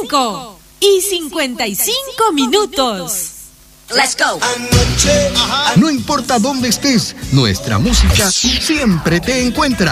5:55. Let's go. No importa dónde estés, nuestra música siempre te encuentra.